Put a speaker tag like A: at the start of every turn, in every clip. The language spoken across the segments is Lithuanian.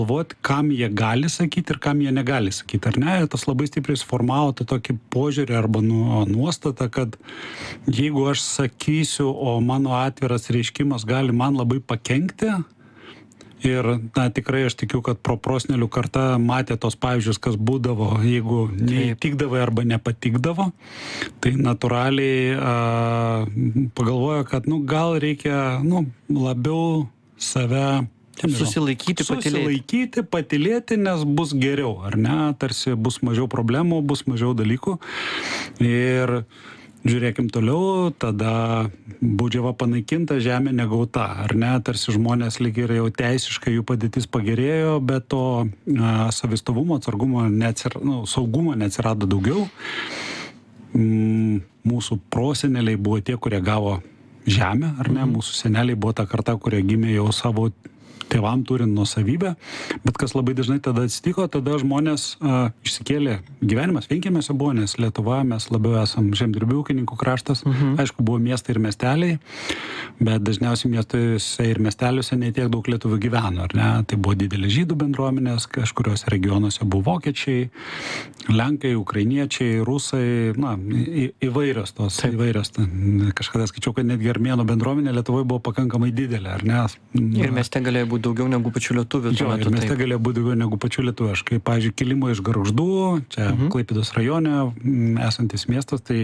A: galvoti, kam jie gali sakyti ir kam jie negali sakyti, ar ne? Tas labai stipriai suformavo tą tokį požiūrį arba nuostatą, kad jeigu aš sakysiu, o mano atviras reiškimas gali man labai pakenkti, ir tikrai aš tikiu, kad proprosenelių karta matė tos pavyzdžius, kas būdavo, jeigu neįtikdavo arba nepatikdavo, tai natūraliai pagalvojo, kad gal reikia labiau save
B: Susilaikyti,
A: patylėti, nes bus geriau, ar ne? Tarsi bus mažiau problemų, bus mažiau dalykų. Ir žiūrėkim toliau, tada baudžiava panaikinta, žemė negauta, ar ne? Tarsi žmonės lyg ir jau teisiškai jų padėtis pagerėjo, bet to savistovumo, atsargumo, saugumo neatsirado daugiau. Mūsų proseneliai buvo tie, kurie gavo žemę, ar ne? Mūsų seneliai buvo ta karta, kurie gimė jau savo tėvam turint nuosavybę, bet kas labai dažnai tada atsitiko, tada žmonės išsikėlė gyvenimas, vienkiemiuose buvo, nes Lietuva, mes labiau esam žemdirbių ūkininkų kraštas, aišku, buvo miestai ir miesteliai, bet dažniausiai miestuose ir miesteliuose netiek daug lietuvių gyveno, ar ne? Tai buvo didelė žydų bendruomenės, kažkuriuose regionuose buvo vokiečiai, lenkai, ukrainiečiai, rusai, įvairios. Kažkada skaičiau, kad netgi armėnų bendruomenė Lietuvoje buvo pakankamai didelė, ar ne?
B: Ir mieste galėjo būti daugiau negu pačių lietuvių.
A: Ir mieste galėjo būti daugiau negu pačių lietuvių. Aš kaip, pavyzdžiui, kilimo iš Gargždų, čia Klaipėdos rajone esantis miestas, tai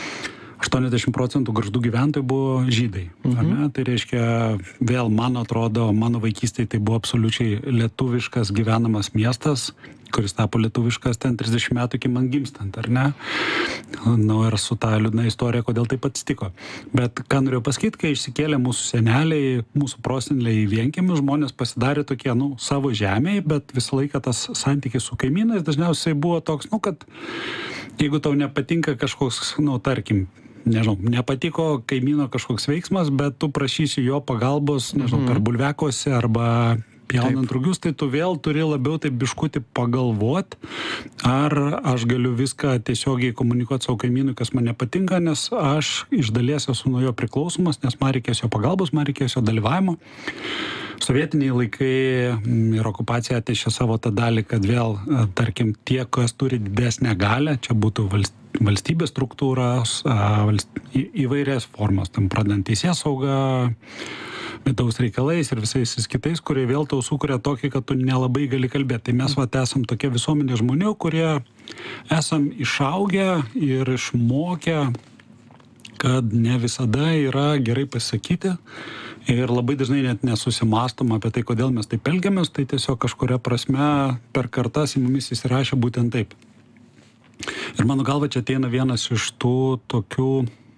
A: 80% Gargždų gyventojų buvo žydai. Tai reiškia, vėl man atrodo, mano vaikystėje tai buvo absoliučiai lietuviškas gyvenamas miestas, kuris tapo lietuviškas ten 30 metų iki man gimstant, ar ne? Ir su ta liūdna istorija, kodėl taip atsitiko. Bet ką norėjau pasakyti, kai išsikėlė mūsų seneliai, mūsų proseneliai į vienkiemius, žmonės pasidarė tokie, savo žemėje, bet visą laiką tas santykis su kaimynais dažniausiai buvo toks, kad jeigu tau nepatinka kažkoks, tarkim, nepatiko kaimyno kažkoks veiksmas, bet tu prašysi jo pagalbos, per bulviakose arba pjaunant rugius, tai tu vėl turi labiau taip biškutį pagalvot, ar aš galiu viską tiesiogiai komunikuoti savo kaimynui, kas man nepatinka, nes aš iš dalies esu nuo jo priklausomas, nes man reikės jo pagalbos, man reikės jo dalyvavimo. Sovietiniai laikai ir okupacija atnešė savo tą dalį, kad vėl, tarkim, tie, kas turi didesnę galią, čia būtų valstybės struktūros, įvairias formas, tam pradant teisėsaugą, vidaus reikalais ir visais kitais, kurie vėl tau sukuria tokį, kad tu nelabai gali kalbėti. Tai mes esam tokia visuomenė žmonių, kurie esam išaugę ir išmokę, kad ne visada yra gerai pasakyti ir labai dažnai net nesusimastom apie tai, kodėl mes taip elgiamės, tai tiesiog kažkuria prasme per kartas į mumis įsirašė būtent taip. Ir mano galva čia ateina vienas iš tų tokių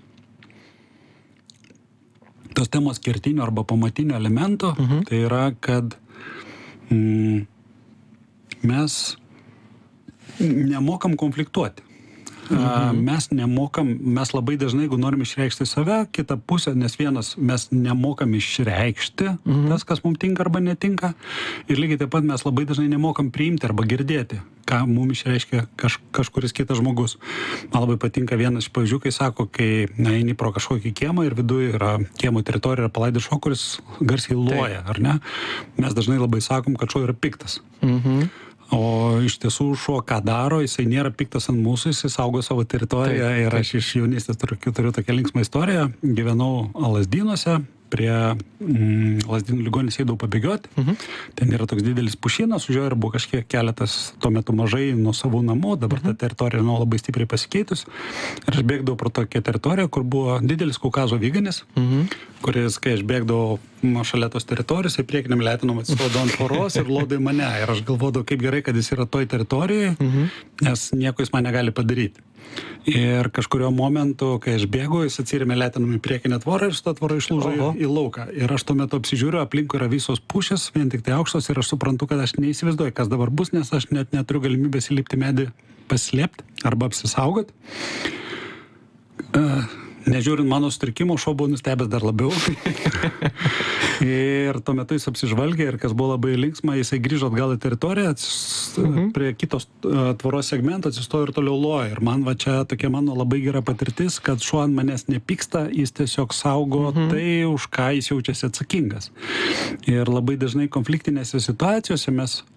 A: tos temos kertinio arba pamatinio elemento, tai yra, kad mes nemokam konfliktuoti. Mes labai dažnai, jeigu norim išreikšti save, kitą pusę, nes vienas mes nemokam išreikšti tas, kas mums tinka arba netinka, ir lygiai taip pat mes labai dažnai nemokam priimti arba girdėti, ką mums išreiškia kažkuris kitas žmogus. Man labai patinka vienas iš pavyzdžių, kai sako, kai eini pro kažkokį kiemą ir viduje yra kiemo teritorija, yra palaidas šuo, kuris garsiai loja, ar ne? Mes dažnai labai sakom, kad šuo yra piktas. O iš tiesų šuo ką daro, jisai nėra piktas ant mūsų, jisai saugo savo teritoriją. Ir aš iš jaunystės turiu tokią linksmą istoriją. Gyvenau Lazdynuose, prie Lazdynų ligoninės eidavau pabėgioti. Ten yra toks didelis pušynas, už jo ir buvo kažkiek keletas tuo metu mažai nuo savų namų, dabar ta teritorija labai stipriai pasikeitus. Ir aš bėgdavau pro tokią teritoriją, kur buvo didelis Kaukazo vyganis, kuris, kai aš bėgdavau šalia tos teritorijos, į priekiniam letinom atsistodavo ant tvoros ir lodai mane. Ir aš galvodavau, kaip gerai, kad jis yra toj teritorijoje, nes nieko jis man negali padaryti. Ir kažkurio momentu, kai aš bėgu, jis atsirėmė letinom į priekinę tvorą ir su ta tvora išlūžo į lauką. Ir aš tuo metu apsižiūriu, aplinkui yra visos pušys, vien tik tai aukštos, ir aš suprantu, kad aš neįsivaizduoju, kas dabar bus, nes aš net neturiu galimybės įlipti medį paslėpti arba apsisaugoti. Nežiūrint mano sutrikimo, šuo buvo nustebęs dar labiau. Ir tuo metu jis apsižvalgė ir kas buvo labai linksma, jisai grįžo atgal į teritoriją, prie kitos tvoros segmento atsistojo ir toliau lojo. Ir man va čia tokia mano labai gera patirtis, kad šuo ant manęs nepyksta, jis tiesiog saugo tai, už ką jis jaučiasi atsakingas. Ir labai dažnai konfliktinėse situacijose mes